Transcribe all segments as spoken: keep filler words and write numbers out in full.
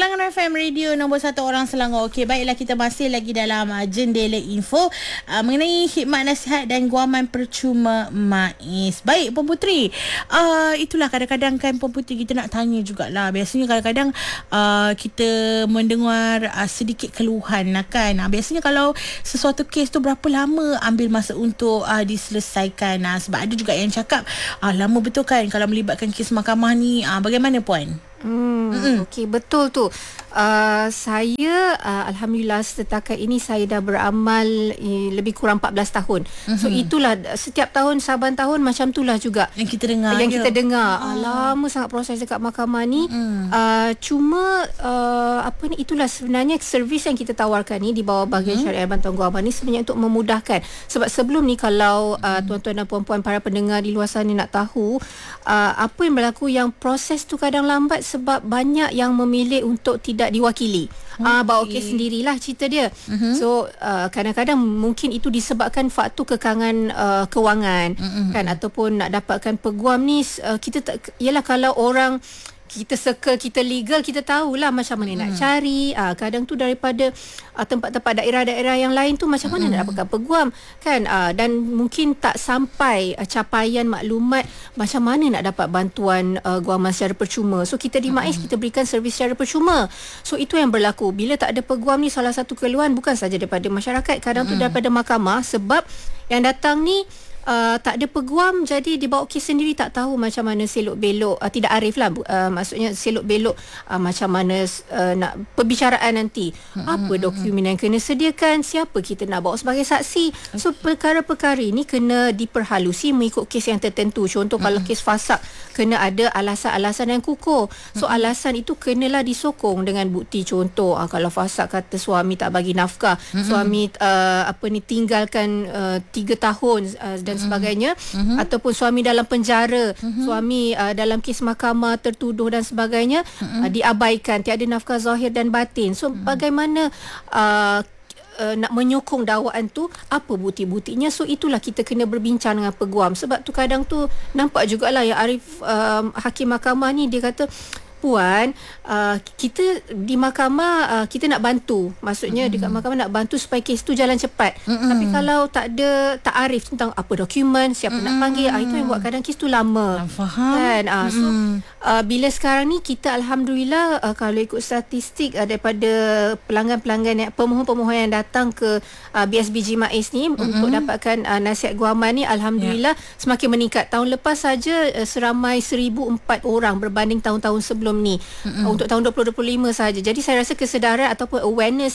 Selangor F M Radio nombor satu orang Selangor. Okey, baiklah, kita masih lagi dalam uh, Jendela Info uh, mengenai khidmat nasihat dan guaman percuma MAIS. Baik, Puan Puteri, uh, itulah kadang-kadang kan Puan Puteri kita nak tanya jugalah. Biasanya kadang-kadang uh, kita mendengar uh, sedikit keluhan lah kan. Uh, biasanya kalau sesuatu kes tu berapa lama ambil masa untuk uh, diselesaikan. Uh, sebab ada juga yang cakap uh, lama betul kan kalau melibatkan kes mahkamah ni. Uh, bagaimana Puan? Hmm, okey, betul tu. Uh, saya uh, Alhamdulillah setakat ini saya dah beramal eh, lebih kurang empat belas tahun. Mm-hmm. So itulah setiap tahun saban tahun macam itulah juga yang kita dengar. Yang je. kita dengar. Ah. Lama sangat proses dekat mahkamah ni. Mm. Uh, cuma uh, apa ni, itulah sebenarnya servis yang kita tawarkan ni di bawah bahagian mm. syariah bantuan guaman ni sebenarnya untuk memudahkan. Sebab sebelum ni kalau uh, tuan-tuan dan puan-puan para pendengar di luar sana nak tahu uh, apa yang berlaku, yang proses tu kadang lambat sebab banyak yang memilih untuk tidak diwakili. Okay. Ah, bawa kes sendirilah cerita dia. Uh-huh. So uh, kadang-kadang mungkin itu disebabkan faktor kekangan uh, kewangan, uh-huh. kan, ataupun nak dapatkan peguam ni uh, kita tak, yalah kalau orang kita circle, kita legal, kita tahulah macam mana hmm. nak cari. Uh, kadang tu daripada uh, tempat-tempat daerah-daerah yang lain tu macam mana hmm. nak dapatkan peguam kan. Uh, dan mungkin tak sampai uh, capaian maklumat macam mana nak dapat bantuan uh, guaman secara percuma. So kita di MAIS hmm. kita berikan servis secara percuma. So itu yang berlaku. Bila tak ada peguam ni, salah satu keluhan bukan saja daripada masyarakat, kadang hmm. tu daripada mahkamah, sebab yang datang ni Uh, tak ada peguam, jadi dibawa kes sendiri, tak tahu macam mana selok belok, uh, tidak arif lah, uh, maksudnya selok belok uh, macam mana uh, nak perbicaraan nanti, hmm, apa hmm, dokumen yang kena sediakan, siapa kita nak bawa sebagai saksi. So perkara-perkara ini kena diperhalusi mengikut kes yang tertentu. Contoh hmm. kalau kes fasak, kena ada alasan-alasan yang kukuh. So hmm. alasan itu kenalah disokong dengan bukti. Contoh uh, kalau fasak kata suami tak bagi nafkah, hmm. suami uh, apa ni tinggalkan uh, tiga tahun uh, dan sebagainya, mm-hmm. ataupun suami dalam penjara, mm-hmm. suami uh, dalam kes mahkamah tertuduh dan sebagainya, mm-hmm. uh, diabaikan, tiada nafkah zahir dan batin. So mm-hmm. bagaimana uh, uh, nak menyokong dakwaan tu, apa bukti-buktinya? So itulah kita kena berbincang dengan peguam. Sebab tu kadang tu nampak jugalah yang Arif uh, hakim mahkamah ni, dia kata, Puan, uh, kita di mahkamah uh, kita nak bantu. Maksudnya mm-hmm. dekat mahkamah nak bantu supaya kes tu jalan cepat. Mm-hmm. Tapi kalau tak ada tak arif tentang apa dokumen, siapa mm-hmm. nak panggil, uh, itu yang buat kadang kes tu lama. Faham. Kan? Uh, so mm-hmm. uh, bila sekarang ni kita Alhamdulillah uh, kalau ikut statistik uh, daripada pelanggan-pelanggan yang pemohon-pemohon yang datang ke uh, B S B G MAIS ni mm-hmm. untuk dapatkan uh, nasihat guaman ni, Alhamdulillah yeah. semakin meningkat. Tahun lepas saja uh, seramai seribu empat orang berbanding tahun-tahun sebelum ni, mm-hmm. untuk tahun dua ribu dua puluh lima saja. Jadi saya rasa kesedaran ataupun awareness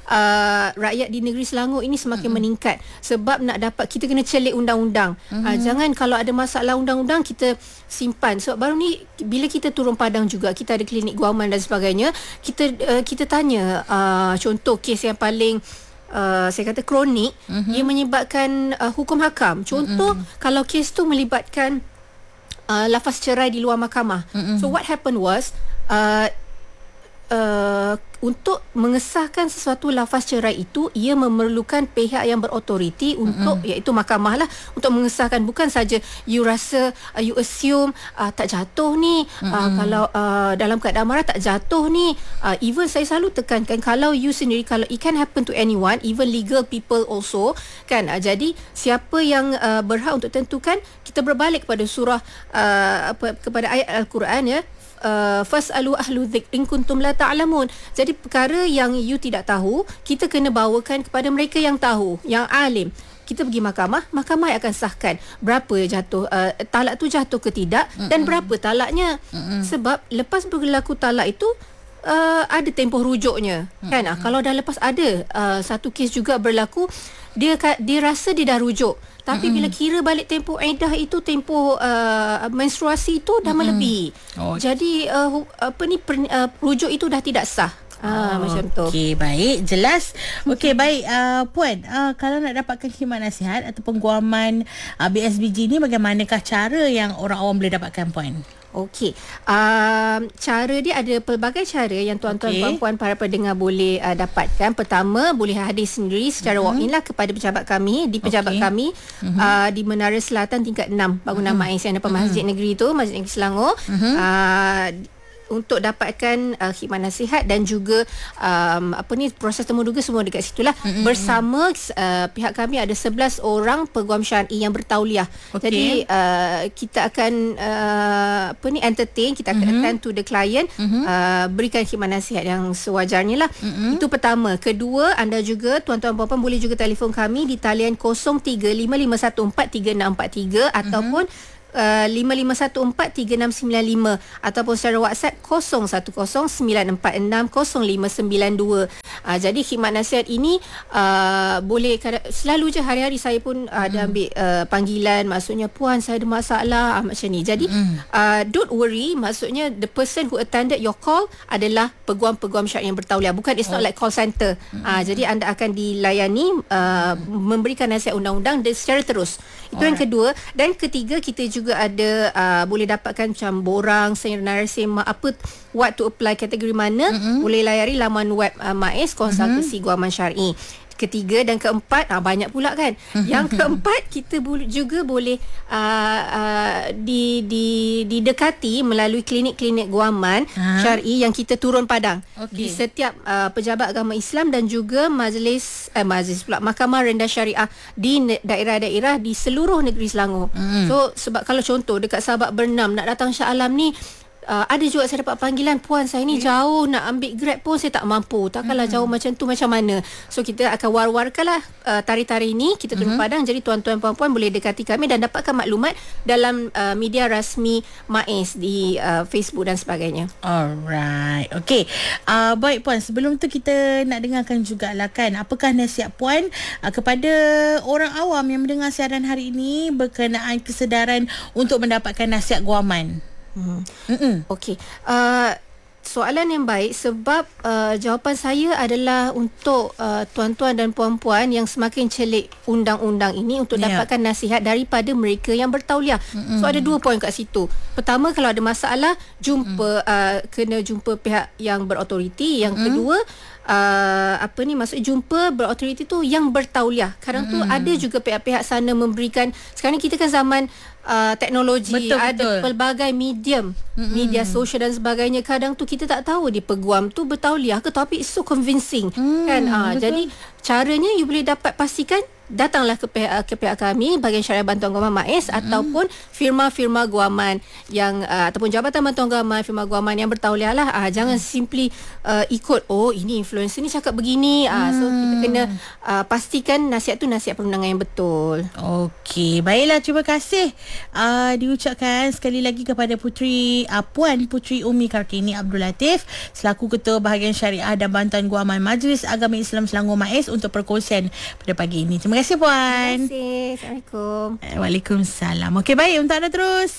uh, rakyat di negeri Selangor ini semakin mm-hmm. meningkat. Sebab nak dapat, kita kena celik undang-undang. Mm-hmm. uh, Jangan kalau ada masalah undang-undang kita simpan. Sebab baru ni bila kita turun padang juga, kita ada klinik guaman dan sebagainya, kita uh, kita tanya uh, contoh kes yang paling Uh, saya kata kronik, mm-hmm. ia menyebabkan uh, hukum hakam. Contoh mm-hmm. kalau kes tu melibatkan Uh, lafaz cerai di luar mahkamah. Mm-hmm. So what happened was uh, uh, untuk mengesahkan sesuatu lafaz cerai itu, ia memerlukan pihak yang berautoriti untuk, mm-hmm. iaitu mahkamah lah, untuk mengesahkan. Bukan saja you rasa, uh, you assume uh, tak jatuh ni, mm-hmm. uh, kalau uh, dalam keadaan marah tak jatuh ni. uh, even saya selalu tekankan, kalau you sendiri, kalau it can happen to anyone, even legal people also kan. uh, jadi siapa yang uh, berhak untuk tentukan, kita berbalik kepada surah uh, apa, kepada ayat Al-Quran ya, Uh, fasalu ahlu dzikr in kuntum la ta'lamun. Jadi perkara yang you tidak tahu, kita kena bawakan kepada mereka yang tahu, yang alim. Kita pergi mahkamah, mahkamah akan sahkan berapa jatuh uh, talak tu jatuh ke tidak, mm-mm. dan berapa talaknya. Mm-mm. Sebab lepas berlaku talak itu uh, ada tempoh rujuknya, mm-mm. kan. Uh, kalau dah lepas ada uh, satu kes juga berlaku, dia dia rasa dia dah rujuk, tapi mm-hmm. bila kira balik tempoh iddah itu, tempoh uh, menstruasi itu dah mm-hmm. melebihi. Oh. Jadi uh, apa ni per, uh, rujuk itu dah tidak sah. Ah, oh, macam tu. Okey, baik, jelas. Okey, baik, uh, Puan, uh, kalau nak dapatkan khidmat nasihat ataupun guaman uh, B S B G ni, bagaimanakah cara yang orang awam boleh dapatkan, Puan? Okey, um, cara dia ada pelbagai cara yang tuan-tuan okay. puan-puan para pendengar boleh uh, dapatkan. Pertama, boleh hadir sendiri secara mm-hmm. walk-in lah kepada pejabat kami, di pejabat okay. kami mm-hmm. uh, di Menara Selatan tingkat enam bangunan mm-hmm. MAIS yang depan mm-hmm. Masjid Negeri tu, Masjid Negeri Selangor. Mm-hmm. uh, untuk dapatkan uh, khidmat nasihat dan juga um, apa ni proses temuduga semua dekat situlah. Mm-hmm. Bersama uh, pihak kami ada sebelas orang peguam syar'i yang bertauliah. Okay. Jadi uh, kita akan uh, apa ni entertain, kita akan mm-hmm. attend to the client, mm-hmm. uh, berikan khidmat nasihat yang sewajarnya lah. Mm-hmm. Itu pertama. Kedua, anda juga tuan-tuan puan-puan boleh juga telefon kami di talian kosong tiga lima lima satu empat tiga enam empat tiga mm-hmm. ataupun Uh, lima lima satu empat tiga enam sembilan lima ataupun secara WhatsApp kosong satu kosong sembilan empat enam kosong lima sembilan dua. Uh, jadi khidmat nasihat ini uh, boleh selalu je hari-hari saya pun uh, ada ambil uh, panggilan, maksudnya puan saya ada masalah uh, macam ni. Jadi uh, don't worry, maksudnya the person who attended your call adalah peguam-peguam syar'i yang bertauliah, bukan it's not like call center. Uh, jadi anda akan dilayani uh, memberikan nasihat undang-undang secara terus. Itu Alright. Yang kedua. Dan ketiga, kita juga juga ada uh, boleh dapatkan macam borang, narasi apa what to apply kategori mana, mm-hmm. boleh layari laman web uh, MAIS konsultasi mm-hmm. guaman syar'i. Ketiga dan keempat, ah, banyak pula kan. Yang keempat, kita bu- juga boleh uh, uh, di, di, didekati melalui klinik-klinik guaman ha? syar'i yang kita turun padang okay. di setiap uh, pejabat agama Islam dan juga majlis eh, majlis pula mahkamah rendah syariah di ne- daerah-daerah di seluruh negeri Selangor. Hmm. So sebab kalau contoh dekat Sabak Bernam nak datang Shah Alam ni, Uh, ada juga saya dapat panggilan, puan saya ni jauh, nak ambil Grab pun saya tak mampu. Takkanlah mm-hmm. jauh macam tu, macam mana? So kita akan war-warkanlah uh, tarikh-tarikh ini kita turun mm-hmm. padang. Jadi tuan-tuan puan-puan boleh dekati kami dan dapatkan maklumat dalam uh, media rasmi MAIS di uh, Facebook dan sebagainya. Alright. Okay. Uh, baik puan, sebelum tu kita nak dengarkan jugalah kan, apakah nasihat puan uh, kepada orang awam yang mendengar siaran hari ini berkenaan kesedaran untuk mendapatkan nasihat guaman? Hmm. Okey. Uh, soalan yang baik sebab uh, jawapan saya adalah untuk uh, tuan-tuan dan puan-puan yang semakin celik undang-undang ini untuk yeah. dapatkan nasihat daripada mereka yang bertauliah. Mm-hmm. So ada dua poin kat situ. Pertama, kalau ada masalah jumpa mm. uh, kena jumpa pihak yang berautoriti. Yang mm-hmm. kedua, Uh, apa ni maksud jumpa berautoriti tu yang bertauliah. Kadang mm-hmm. tu ada juga pihak-pihak sana memberikan, sekarang kita kan zaman uh, teknologi, betul, ada betul. pelbagai medium, mm-hmm. media sosial dan sebagainya. Kadang tu kita tak tahu di peguam tu bertauliah ke, tapi it's so convincing mm, kan. Uh, jadi caranya you boleh dapat pastikan, datanglah ke pihak, ke pihak kami Bahagian Syariah Bantuan Guaman MAIS mm-hmm. ataupun firma-firma guaman yang uh, ataupun Jabatan Bantuan Guaman, firma guaman yang bertauliah lah. Uh, jangan mm. simply uh, ikut, oh ini influencer ni cakap begini. Uh, so kita kena uh, pastikan nasihat tu nasihat perundangan yang betul. Okey, baiklah, terima kasih uh, diucapkan sekali lagi kepada Puteri uh, Puan Puteri Umi Kartini Abdul Latif selaku Ketua Bahagian Syariah dan Bantuan Guaman Majlis Agama Islam Selangor MAIS untuk perkongsian pada pagi ini. Terima Terima kasih puan. Terima kasih. Assalamualaikum. Waalaikumsalam. Okey, baik, untuk anda terus